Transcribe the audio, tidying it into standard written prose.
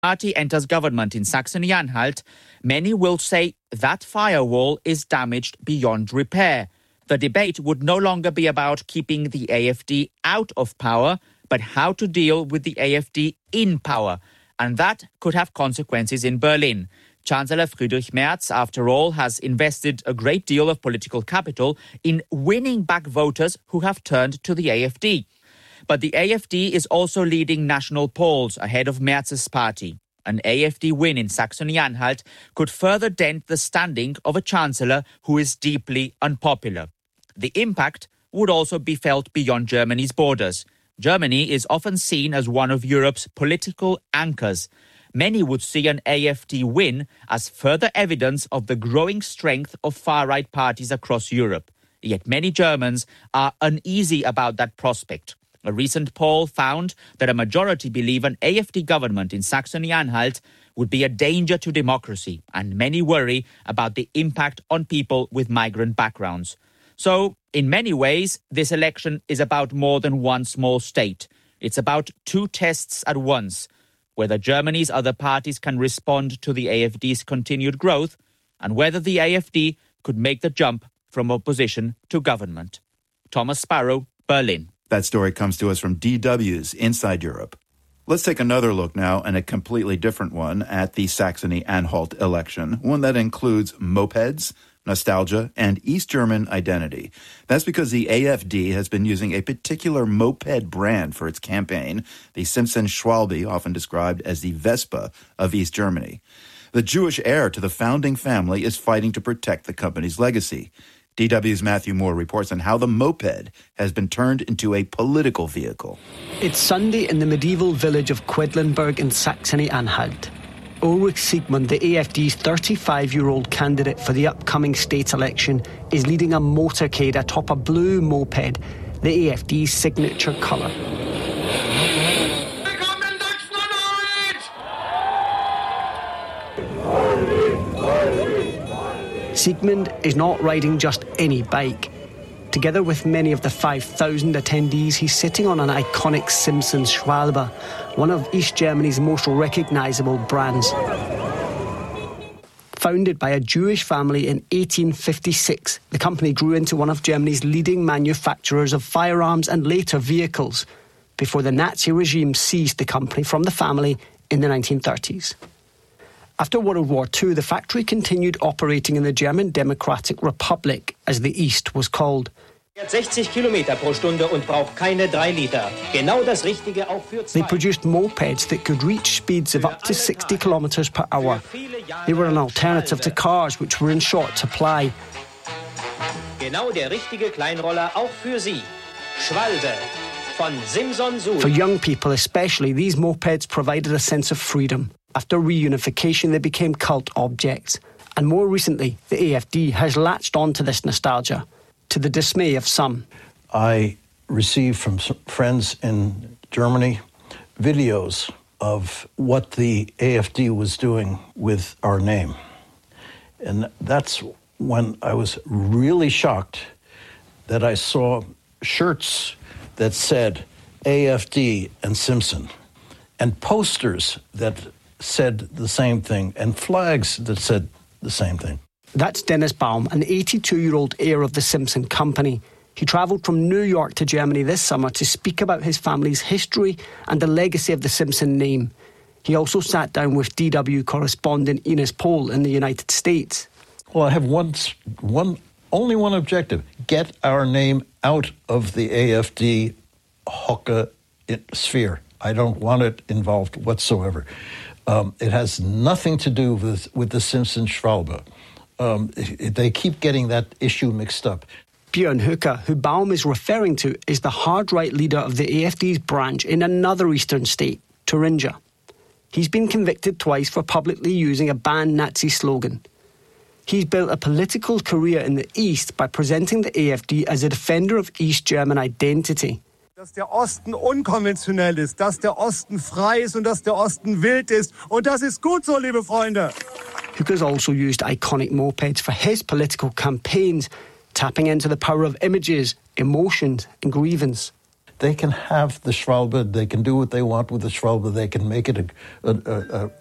Party enters government in Saxony-Anhalt, many will say that firewall is damaged beyond repair. The debate would no longer be about keeping the AfD out of power, but how to deal with the AfD in power. And that could have consequences in Berlin. Chancellor Friedrich Merz, after all, has invested a great deal of political capital in winning back voters who have turned to the AfD. But the AfD is also leading national polls ahead of Merz's party. An AfD win in Saxony-Anhalt could further dent the standing of a chancellor who is deeply unpopular. The impact would also be felt beyond Germany's borders. Germany is often seen as one of Europe's political anchors. Many would see an AfD win as further evidence of the growing strength of far-right parties across Europe. Yet many Germans are uneasy about that prospect. A recent poll found that a majority believe an AfD government in Saxony-Anhalt would be a danger to democracy, and many worry about the impact on people with migrant backgrounds. So, in many ways, this election is about more than one small state. It's about two tests at once, whether Germany's other parties can respond to the AfD's continued growth, and whether the AfD could make the jump from opposition to government. Thomas Sparrow, Berlin. That story comes to us from DW's Inside Europe. Let's take another look now, and a completely different one, at the Saxony-Anhalt election, one that includes mopeds, nostalgia, and East German identity. That's because the AfD has been using a particular moped brand for its campaign, the Simpson-Schwalbe, often described as the Vespa of East Germany. The Jewish heir to the founding family is fighting to protect the company's legacy. DW's Matthew Moore reports on how the moped has been turned into a political vehicle. It's Sunday in the medieval village of Quedlinburg in Saxony-Anhalt. Ulrich Siegmund, the AfD's 35-year-old candidate for the upcoming state election, is leading a motorcade atop a blue moped, the AfD's signature colour. Siegmund is not riding just any bike. Together with many of the 5,000 attendees, he's sitting on an iconic Simpson-Schwalbe, one of East Germany's most recognisable brands. Founded by a Jewish family in 1856, the company grew into one of Germany's leading manufacturers of firearms and later vehicles, before the Nazi regime seized the company from the family in the 1930s. After World War II, the factory continued operating in the German Democratic Republic, as the East was called. 60 Kilometer pro Stunde und braucht keine 3 Liter. Genau das Richtige auch für 2. They produced mopeds that could reach speeds of up to 60 kilometres per hour. They were an alternative to cars, which were in short supply. Genau der richtige Kleinroller auch für Sie. Schwalbe von Simson Suhl. For young people especially, these mopeds provided a sense of freedom. After reunification, they became cult objects. And more recently, the AfD has latched on to this nostalgia, to the dismay of some. I received from some friends in Germany videos of what the AfD was doing with our name. And that's when I was really shocked that I saw shirts that said AfD and Simpson, and posters that said the same thing, and flags that said the same thing. That's Dennis Baum, an 82-year-old heir of the Simpson Company. He travelled from New York to Germany this summer to speak about his family's history and the legacy of the Simpson name. He also sat down with DW correspondent Ines Pohl in the United States. Well, I have only one objective: get our name out of the AfD Hocke sphere. I don't want it involved whatsoever. It has nothing to do with the Simpson-Schwalbe. They keep getting that issue mixed up. Björn Höcke, who Baum is referring to, is the hard-right leader of the AfD's branch in another eastern state, Thuringia. He's been convicted twice for publicly using a banned Nazi slogan. He's built a political career in the East by presenting the AfD as a defender of East German identity. Dass der Osten unkonventionell ist, dass der Osten frei ist und dass der Osten wild ist. Und das ist gut so, liebe Freunde. Höcke's also used iconic mopeds for his political campaigns, tapping into the power of images, emotions and grievance. they can have the Schwalbe, they can do what they want with the Schwalbe, they can make it a